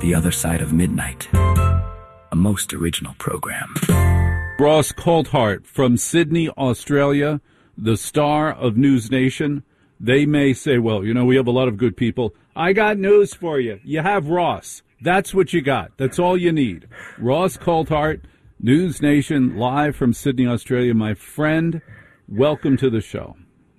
The Other Side of Midnight, a most original program. Ross Coulthart from Sydney, Australia, the star of News Nation. They may say, well, you know, we have a lot of good people. I got news for you. You have Ross. That's what you got. That's all you need. Ross Coulthart, News Nation, live from Sydney, Australia. My friend, welcome to the show.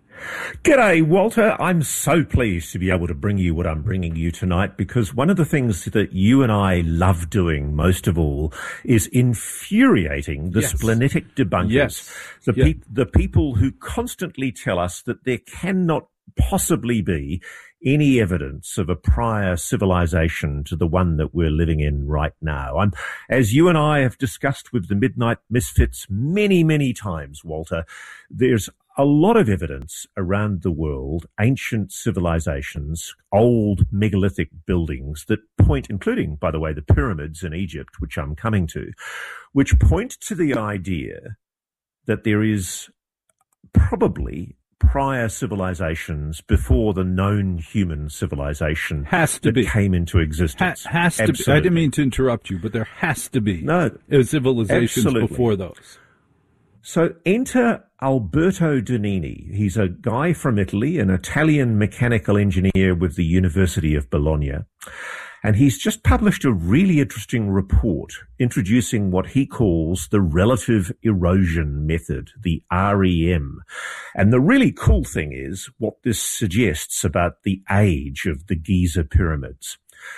G'day, Walter. I'm so pleased to be able to bring you what I'm bringing you tonight, because one of the things that you and I love doing most of all is infuriating the splenetic debunkers, the people who constantly tell us that there cannot possibly be any evidence of a prior civilization to the one that we're living in right now. As you and I have discussed with the Midnight Misfits many, many times, Walter, there's a lot of evidence around the world, ancient civilizations, old megalithic buildings that point, including, by the way, the pyramids in Egypt, which I'm coming to, which point to the idea that there is probably prior civilizations before the known human civilization came into existence. Has to be. I didn't mean to interrupt you, but there has to be civilizations before those. So enter Alberto Donini. He's a guy from Italy, an Italian mechanical engineer with the University of Bologna. And he's just published a really interesting report introducing what he calls the relative erosion method, the REM. And the really cool thing is what this suggests about the age of the Giza pyramids.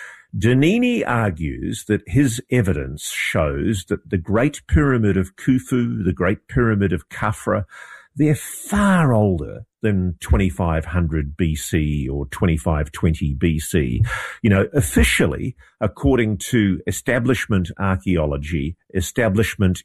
Donini argues that his evidence shows that the Great Pyramid of Khufu, the Great Pyramid of Khafra, they're far older than 2500 BC or 2520 BC. You know, officially, according to establishment archaeology, establishment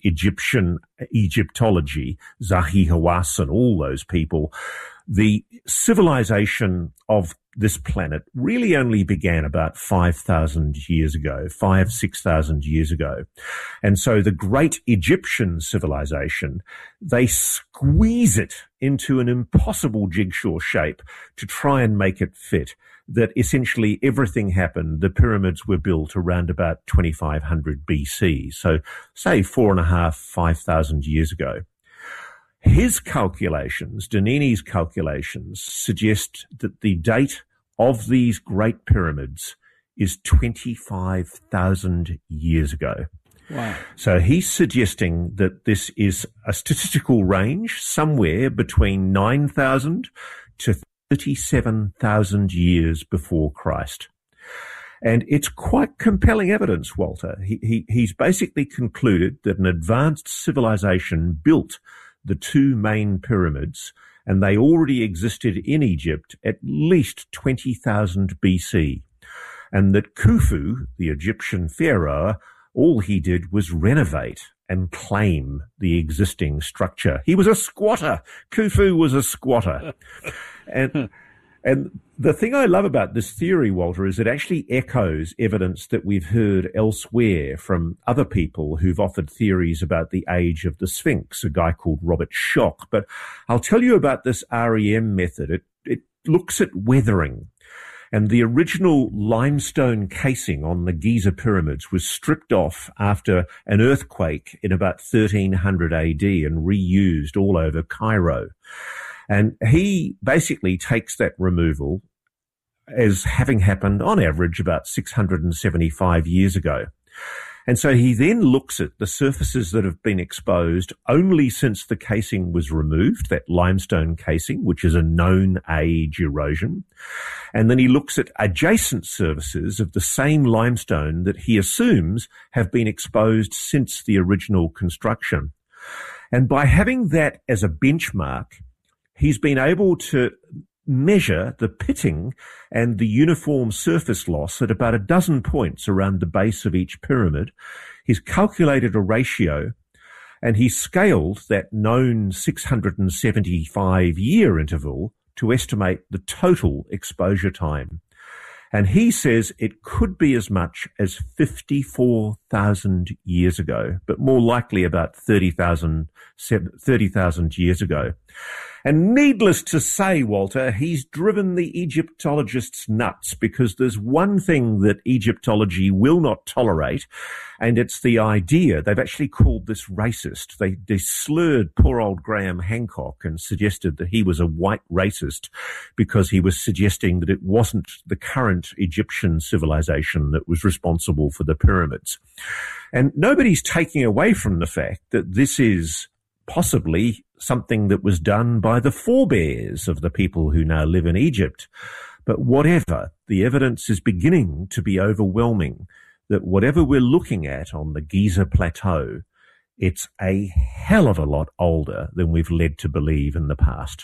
Egyptology, Zahi Hawass and all those people, the civilization of this planet really only began about 5,000 years ago, 6,000 years ago. And so the great Egyptian civilization, they squeeze it into an impossible jigsaw shape to try and make it fit, that essentially everything happened. The pyramids were built around about 2500 BC. So say 5,000 years ago. His calculations, Donini's calculations, suggest that the date of these great pyramids is 25,000 years ago. Wow. So he's suggesting that this is a statistical range somewhere between 9,000 to 37,000 years before Christ. And it's quite compelling evidence, Walter. He's basically concluded that an advanced civilization built the two main pyramids, and they already existed in Egypt at least 20,000 BC. And that Khufu, the Egyptian pharaoh, all he did was renovate and claim the existing structure. He was a squatter. Khufu was a squatter. And the thing I love about this theory, Walter, is it actually echoes evidence that we've heard elsewhere from other people who've offered theories about the age of the Sphinx, a guy called Robert Schoch. But I'll tell you about this REM method. It looks at weathering. And the original limestone casing on the Giza pyramids was stripped off after an earthquake in about 1300 AD and reused all over Cairo. And he basically takes that removal as having happened on average about 675 years ago. And so he then looks at the surfaces that have been exposed only since the casing was removed, that limestone casing, which is a known age erosion. And then he looks at adjacent surfaces of the same limestone that he assumes have been exposed since the original construction. And by having that as a benchmark, he's been able to measure the pitting and the uniform surface loss at about a dozen points around the base of each pyramid. He's calculated a ratio, and he scaled that known 675-year interval to estimate the total exposure time. And he says it could be as much as 54,000 30,000 years ago, but more likely about 30,000 years ago. And needless to say, Walter, he's driven the Egyptologists nuts, because there's one thing that Egyptology will not tolerate, and it's the idea. They've actually called this racist. They slurred poor old Graham Hancock and suggested that he was a white racist because he was suggesting that it wasn't the current Egyptian civilization that was responsible for the pyramids. And nobody's taking away from the fact that this is possibly something that was done by the forebears of the people who now live in Egypt. But whatever, the evidence is beginning to be overwhelming that whatever we're looking at on the Giza Plateau, it's a hell of a lot older than we've led to believe in the past.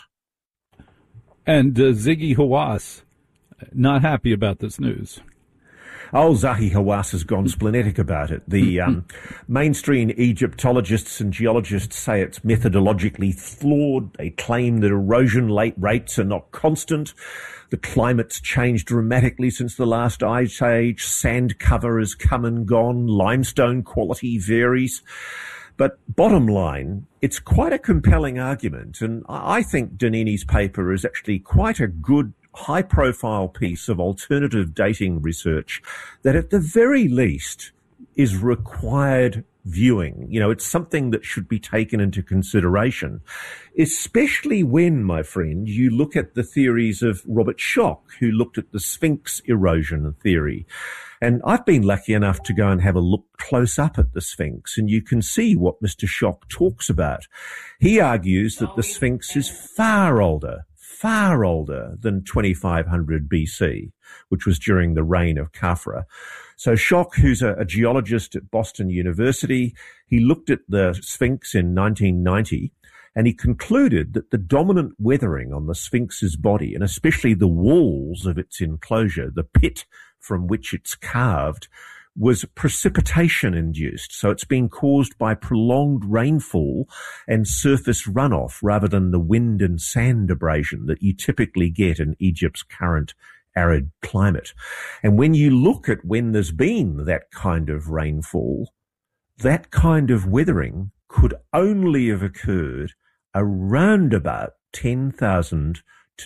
And Ziggy Hawass, not happy about this news. Oh, Zahi Hawass has gone splenetic about it. The mainstream Egyptologists and geologists say it's methodologically flawed. They claim that erosion rates are not constant. The climate's changed dramatically since the last ice age. Sand cover has come and gone. Limestone quality varies. But bottom line, it's quite a compelling argument. And I think Donnini's paper is actually quite a good high-profile piece of alternative dating research that at the very least is required viewing. You know, it's something that should be taken into consideration, especially when, my friend, you look at the theories of Robert Schoch, who looked at the Sphinx erosion theory. And I've been lucky enough to go and have a look close up at the Sphinx, and you can see what Mr. Schoch talks about. He argues that the Sphinx is far older than 2500 BC, which was during the reign of Khafra. So Schoch, who's a geologist at Boston University, he looked at the Sphinx in 1990, and he concluded that the dominant weathering on the Sphinx's body, and especially the walls of its enclosure, the pit from which it's carved, was precipitation induced. So it's been caused by prolonged rainfall and surface runoff rather than the wind and sand abrasion that you typically get in Egypt's current arid climate. And when you look at when there's been that kind of rainfall, that kind of weathering could only have occurred around about 10,000 to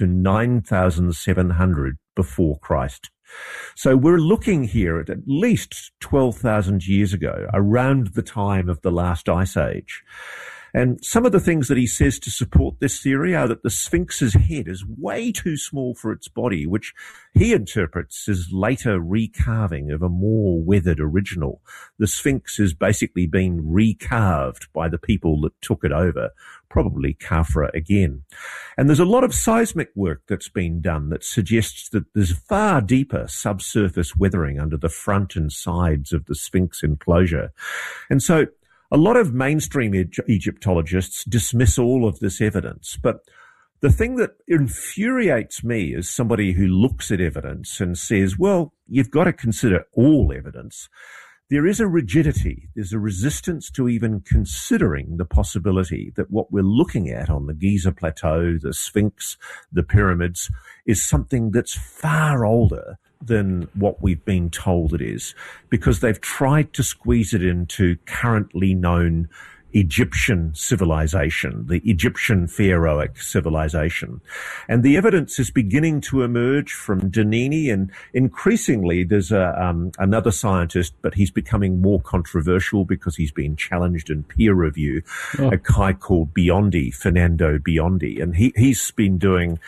9,700 before Christ. So we're looking here at least 12,000 years ago, around the time of the last ice age. And some of the things that he says to support this theory are that the Sphinx's head is way too small for its body, which he interprets as later recarving of a more weathered original. The Sphinx has basically been recarved by the people that took it over, probably Khafra again. And there's a lot of seismic work that's been done that suggests that there's far deeper subsurface weathering under the front and sides of the Sphinx enclosure. And so a lot of mainstream Egyptologists dismiss all of this evidence, but the thing that infuriates me as somebody who looks at evidence and says, well, you've got to consider all evidence, there is a rigidity, there's a resistance to even considering the possibility that what we're looking at on the Giza Plateau, the Sphinx, the pyramids, is something that's far older than what we've been told it is, because they've tried to squeeze it into currently known Egyptian civilization, the Egyptian pharaohic civilization. And the evidence is beginning to emerge from Donnini, and increasingly there's another scientist, but he's becoming more controversial because he's been challenged in peer review, a guy called Biondi, Fernando Biondi, and he's been doing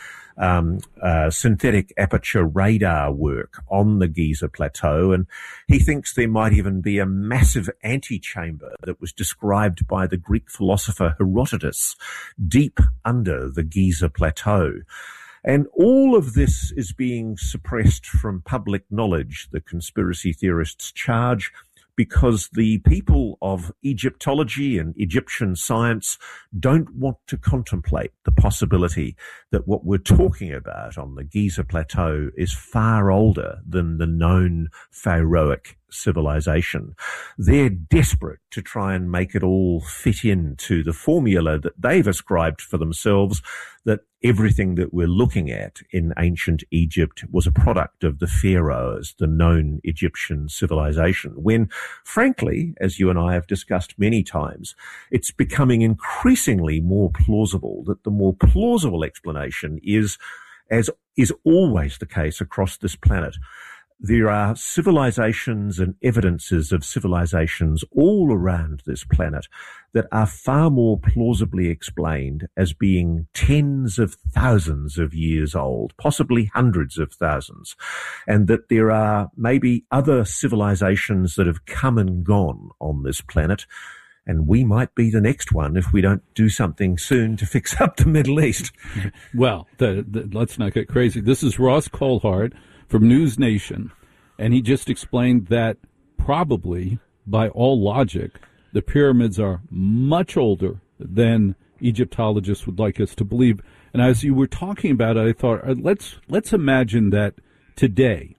synthetic aperture radar work on the Giza Plateau, and he thinks there might even be a massive antechamber that was described by the Greek philosopher Herodotus deep under the Giza Plateau. And all of this is being suppressed from public knowledge, the conspiracy theorists charge, because the people of Egyptology and Egyptian science don't want to contemplate the possibility that what we're talking about on the Giza Plateau is far older than the known pharaohic civilization. They're desperate to try and make it all fit into the formula that they've ascribed for themselves, that everything that we're looking at in ancient Egypt was a product of the pharaohs, the known Egyptian civilization, when, frankly, as you and I have discussed many times, it's becoming increasingly more plausible that the more plausible explanation is, as is always the case across this planet, there are civilizations and evidences of civilizations all around this planet that are far more plausibly explained as being tens of thousands of years old, possibly hundreds of thousands, and that there are maybe other civilizations that have come and gone on this planet, and we might be the next one if we don't do something soon to fix up the Middle East. Well, let's not get crazy. This is Ross Coulthart from News Nation, and he just explained that probably, by all logic, the pyramids are much older than Egyptologists would like us to believe. And as you were talking about it, I thought, let's imagine that today,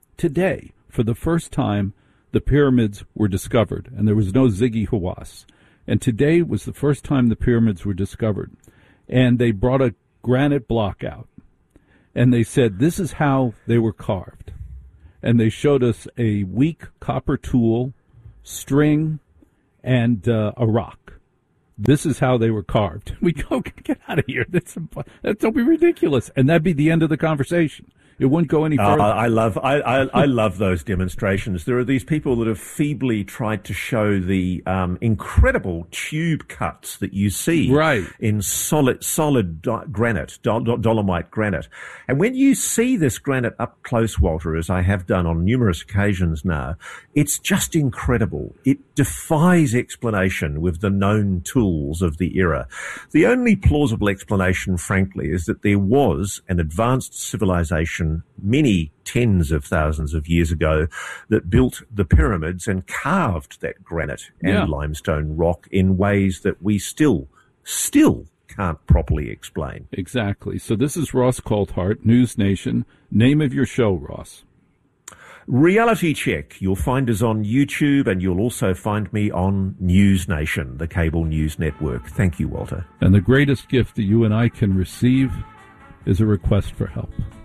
for the first time, the pyramids were discovered, and there was no Ziggy Hawass. And today was the first time the pyramids were discovered. And they brought a granite block out. And they said, this is how they were carved. And they showed us a weak copper tool, string, and a rock. This is how they were carved. We go, get out of here. That'll be ridiculous. And that'd be the end of the conversation. It wouldn't go any further. I love those demonstrations. There are these people that have feebly tried to show the incredible tube cuts that you see in solid granite, dolomite granite. And when you see this granite up close, Walter, as I have done on numerous occasions now, it's just incredible. It defies explanation with the known tools of the era. The only plausible explanation, frankly, is that there was an advanced civilization many tens of thousands of years ago that built the pyramids and carved that granite and limestone rock in ways that we still can't properly explain. Exactly. So this is Ross Coulthart, News Nation. Name of your show, Ross? Reality Check. You'll find us on YouTube, and you'll also find me on News Nation, the cable news network. Thank you, Walter. And the greatest gift that you and I can receive is a request for help.